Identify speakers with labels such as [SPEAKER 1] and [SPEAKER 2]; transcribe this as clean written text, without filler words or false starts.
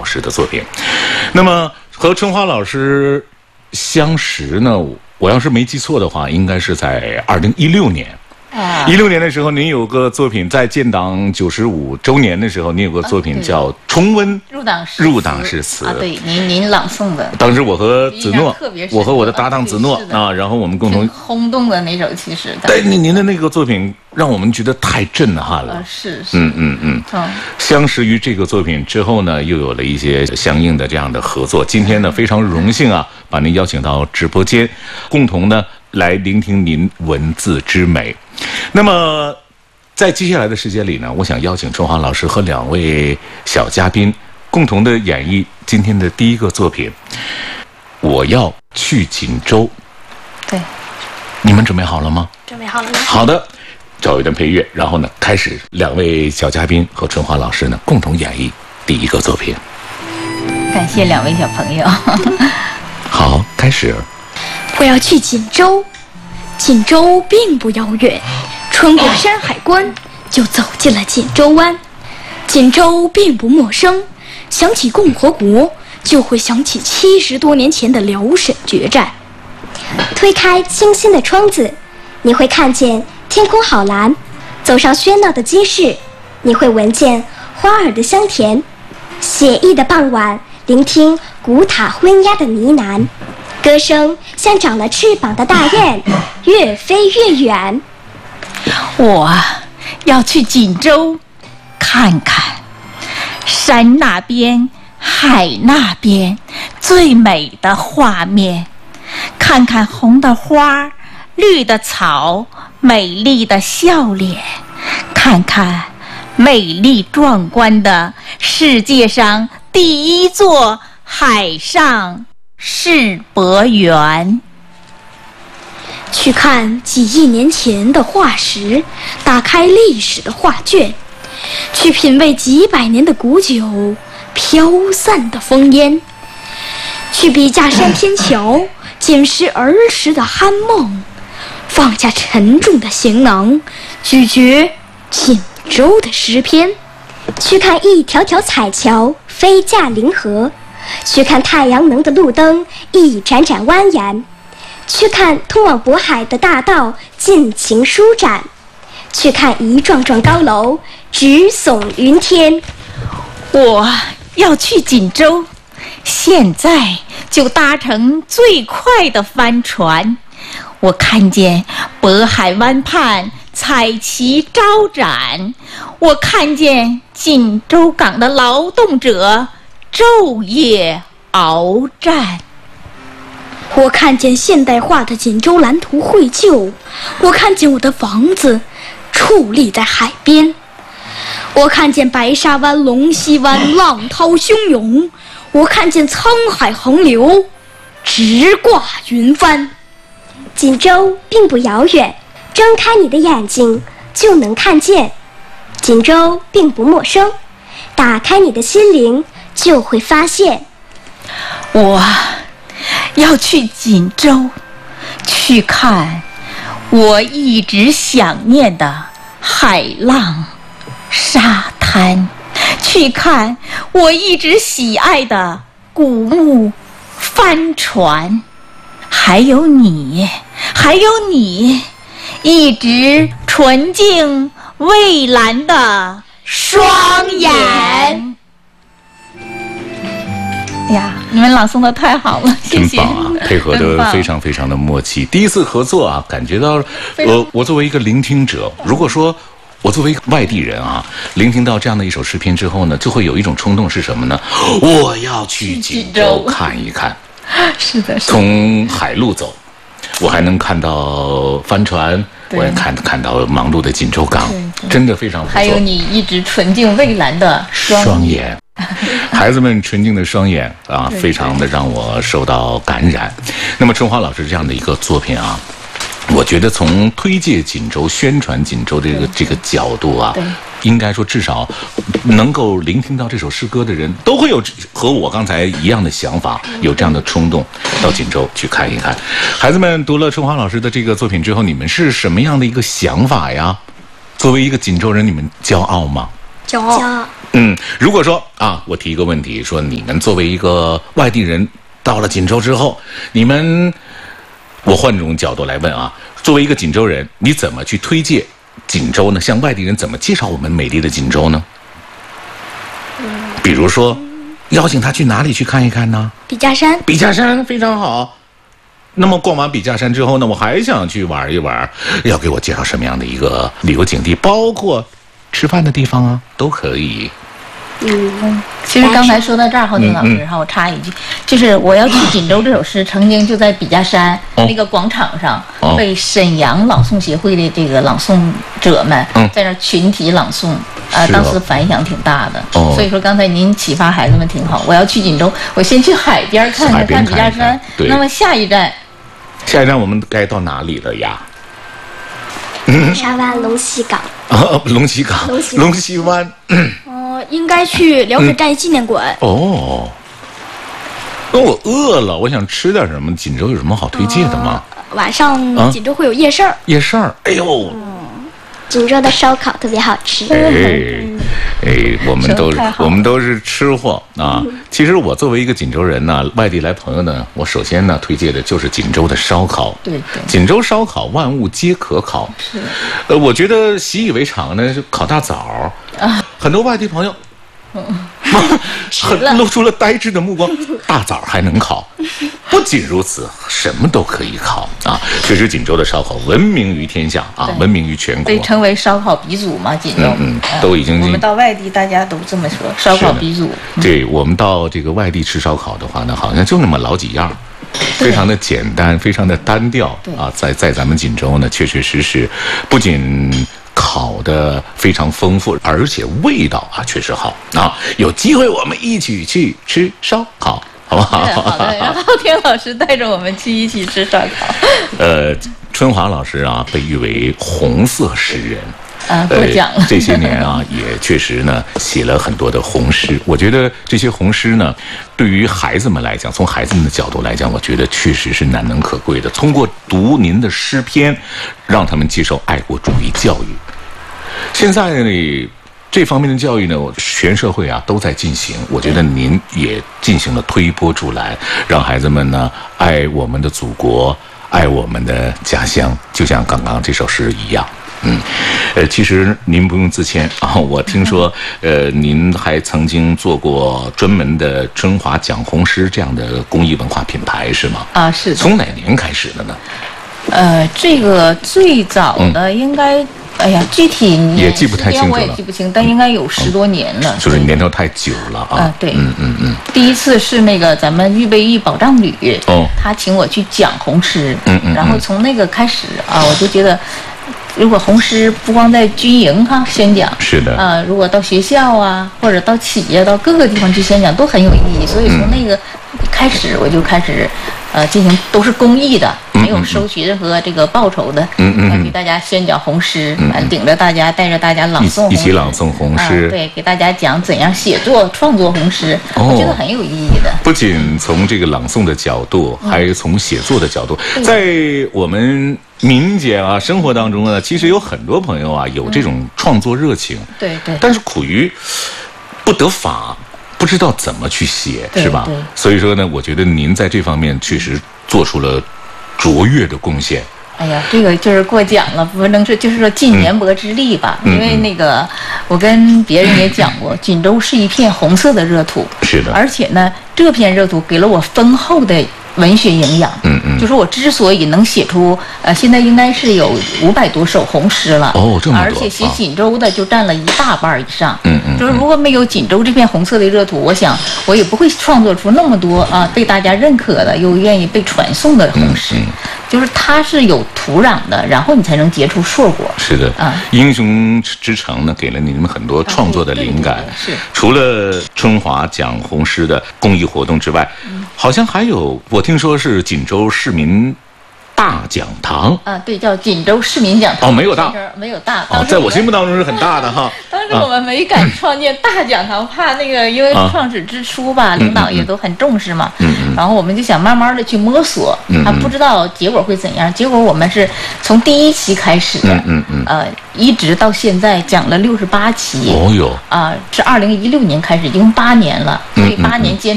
[SPEAKER 1] 师的作品。那么和春花老师相识呢，我要是没记错的话，应该是在2016年。16年的时候，您有个作品，在建党95周年的时候，您有个作品叫《重温入党誓词》
[SPEAKER 2] 啊，对，您朗诵的。
[SPEAKER 1] 当时我和子诺，我和我的搭档子诺啊，然后我们共同
[SPEAKER 2] 轰动的那首，其实
[SPEAKER 1] 对您的那个作品，让我们觉得太震撼了。
[SPEAKER 2] 是，
[SPEAKER 1] 相识于这个作品之后呢，又有了一些相应的这样的合作。今天呢，非常荣幸啊，把您邀请到直播间，共同呢来聆听您文字之美。那么在接下来的时间里呢，我想邀请春花老师和2位小嘉宾共同的演绎今天的第一个作品，我要去锦州。
[SPEAKER 2] 对，
[SPEAKER 1] 你们准备好了吗？
[SPEAKER 3] 准备好了吗？
[SPEAKER 1] 好的，找一段配乐，然后呢，开始2位小嘉宾和春花老师呢共同演绎第一个作品。
[SPEAKER 2] 感谢2位小朋友。
[SPEAKER 1] 好，开始。
[SPEAKER 3] 我要去锦州，锦州并不遥远，穿过山海关就走进了锦州湾。锦州并不陌生，想起共和国就会想起70多年前的辽沈决战。
[SPEAKER 4] 推开清新的窗子，你会看见天空好蓝；走上喧闹的街市，你会闻见花儿的香甜。写意的傍晚，聆听古塔昏鸦的呢喃，歌声像长了翅膀的大雁，越飞越远。
[SPEAKER 2] 我要去锦州看看，山那边海那边最美的画面，看看红的花，绿的草，美丽的笑脸，看看美丽壮观的世界上第1座海上世博园，
[SPEAKER 3] 去看几亿年前的化石，打开历史的画卷，去品味几百年的古酒，飘散的烽烟，去笔架山天桥，检视儿时的酣梦，放下沉重的行囊，咀嚼锦州的诗篇，
[SPEAKER 4] 去看一条条彩桥飞架临河，去看太阳能的路灯一盏盏蜿蜒，去看通往渤海的大道尽情舒展，去看一幢幢高楼直耸云天。
[SPEAKER 2] 我要去锦州，现在就搭乘最快的帆船。我看见渤海湾畔彩旗招展，我看见锦州港的劳动者昼夜鏖战。
[SPEAKER 3] 我看见现代化的锦州蓝图绘就，我看见我的房子矗立在海边，我看见白沙湾、龙溪湾浪涛汹涌，我看见沧海横流直挂云帆。
[SPEAKER 4] 锦州并不遥远，睁开你的眼睛就能看见。锦州并不陌生，打开你的心灵就会发现。
[SPEAKER 2] 我要去锦州，去看我一直想念的海浪、沙滩，去看我一直喜爱的古木、帆船，还有你，一直纯净蔚蓝的双眼。哎呀，你们朗诵的太好了，谢谢。
[SPEAKER 1] 真棒啊，配合的非常非常的默契。第一次合作啊，感觉到我作为一个聆听者，如果说我作为一个外地人啊，聆听到这样的一首诗篇之后呢，就会有一种冲动是什么呢？我要去锦州看一看。
[SPEAKER 2] 是的，
[SPEAKER 1] 从海路走，我还能看到帆船，我也看到忙碌的锦州港，真的非常不错。
[SPEAKER 2] 还有你一直纯净蔚蓝的双眼。
[SPEAKER 1] 孩子们纯净的双眼啊，非常的让我受到感染。那么春花老师这样的一个作品啊，我觉得从推介锦州、宣传锦州这个角度啊，应该说至少能够聆听到这首诗歌的人都会有和我刚才一样的想法，有这样的冲动到锦州去看一看。孩子们读了春花老师的这个作品之后，你们是什么样的一个想法呀？作为一个锦州人，你们骄傲吗？
[SPEAKER 3] 骄傲。
[SPEAKER 1] 如果说啊，我提一个问题，说你们作为一个外地人到了锦州之后，我换种角度来问啊，作为一个锦州人，你怎么去推荐锦州呢？向外地人怎么介绍我们美丽的锦州呢？比如说，邀请他去哪里去看一看呢？
[SPEAKER 3] 笔架山。
[SPEAKER 1] 笔架山非常好。那么逛完笔架山之后呢，我还想去玩一玩，要给我介绍什么样的一个旅游景地？包括吃饭的地方啊，都可以。
[SPEAKER 2] 其实刚才说到这儿，浩宁老师哈，我插一句，就是我要去锦州这首诗，曾经就在笔架山那个广场上，被沈阳朗诵协会的这个朗诵者们在那群体朗诵，当时反响挺大的。所以说刚才您启发孩子们挺好，我要去锦州，我先去海边看笔架山。那么下一站
[SPEAKER 1] 我们该到哪里了呀？
[SPEAKER 4] 沙湾龙溪港。
[SPEAKER 1] 龙溪港，龙溪湾。
[SPEAKER 3] 应该去辽水战役纪念馆。
[SPEAKER 1] 那我饿了，我想吃点什么？锦州有什么好推荐的吗？
[SPEAKER 3] 晚上锦州会有夜市儿。
[SPEAKER 1] 夜市儿，哎呦，
[SPEAKER 4] 锦州的烧烤特别好吃。
[SPEAKER 1] 我们都是吃货啊。其实我作为一个锦州人呢，外地来朋友呢，我首先呢推荐的就是锦州的烧烤。对，锦州烧烤万物皆可烤。是。我觉得习以为常呢，就烤大枣。很多外地朋友。露出了呆滞的目光。大枣还能烤？不仅如此，什么都可以烤啊！确实，锦州的烧烤闻名于天下啊，闻名于全国，
[SPEAKER 2] 被称为烧烤鼻祖嘛。锦州，
[SPEAKER 1] 都已经。
[SPEAKER 2] 我们到外地，大家都这么说，烧烤鼻祖。
[SPEAKER 1] 对，我们到这个外地吃烧烤的话呢，好像就那么老几样。非常的简单，非常的单调啊！在咱们锦州呢，确确实实，不仅烤的非常丰富，而且味道啊确实好啊！有机会我们一起去吃烧烤，好不好？
[SPEAKER 2] 好的，然后浩天老师带着我们去一起吃烧烤。
[SPEAKER 1] 春华老师啊，被誉为红色诗人。
[SPEAKER 2] 过奖了。
[SPEAKER 1] 这些年啊，也确实呢写了很多的红诗。我觉得这些红诗呢，对于孩子们来讲，从孩子们的角度来讲，我觉得确实是难能可贵的。通过读您的诗篇，让他们接受爱国主义教育。现在呢，这方面的教育呢，全社会啊都在进行。我觉得您也进行了推波助澜，让孩子们呢爱我们的祖国，爱我们的家乡，就像刚刚这首诗一样。其实您不用自谦啊，我听说，您还曾经做过专门的春华讲红诗这样的公益文化品牌，是吗？啊，是的。从哪年开始的呢？
[SPEAKER 2] 这个最早的应该，哎呀，具体
[SPEAKER 1] 也记不太清楚了，
[SPEAKER 2] 我也记不清，但应该有10多年了。
[SPEAKER 1] 就是年头太久了啊。
[SPEAKER 2] 对，第一次是那个咱们预备役保障旅，他请我去讲红诗，然后从那个开始啊，我就觉得。如果红诗不光在军营宣讲，
[SPEAKER 1] 是的，
[SPEAKER 2] 如果到学校啊，或者到企业、到各个地方去宣讲，都很有意义。所以从那个开始，我就开始进行都是公益的，没有收取任何这个报酬的，给大家宣讲红诗，领着大家，带着大家朗诵，
[SPEAKER 1] 一起朗诵红诗，
[SPEAKER 2] 对，给大家讲怎样写作、创作红诗，我觉得很有意义的。
[SPEAKER 1] 不仅从这个朗诵的角度，还从写作的角度，在我们民间啊，生活当中呢，其实有很多朋友啊有这种创作热情，对，但是苦于不得法，不知道怎么去写，是吧？所以说呢，我觉得您在这方面确实做出了卓越的贡献。
[SPEAKER 2] 哎呀，这个就是过奖了，不能说就是说尽绵薄之力吧。因为那个，我跟别人也讲过，锦州是一片红色的热土，
[SPEAKER 1] 是的，
[SPEAKER 2] 而且呢，这片热土给了我丰厚的文学营养。就是我之所以能写出，现在应该是有500多首红诗了。
[SPEAKER 1] 这么多，
[SPEAKER 2] 而且写锦州的就占了1大半以上。就是如果没有锦州这片红色的热土，我想我也不会创作出那么多被大家认可的又愿意被传颂的红诗。就是它是有土壤的，然后你才能结出硕果。
[SPEAKER 1] 是的，英雄之城呢，给了你们很多创作的灵感。
[SPEAKER 2] 是，
[SPEAKER 1] 除了春华讲红诗的公益活动之外，好像还有，我听说是锦州市民大讲堂
[SPEAKER 2] 啊，对，叫锦州市民讲堂。
[SPEAKER 1] 哦，没有大，
[SPEAKER 2] 没有大。
[SPEAKER 1] 哦，在我心目当中是很大的哈。
[SPEAKER 2] 当时我们没敢创建大讲堂，怕那个因为创始之初吧，领导也都很重视嘛。然后我们就想慢慢的去摸索，还不知道结果会怎样。结果我们是从第1期开始的，一直到现在讲了68期。
[SPEAKER 1] 哦哟，
[SPEAKER 2] 是2016年开始，已经8年了，所以8年坚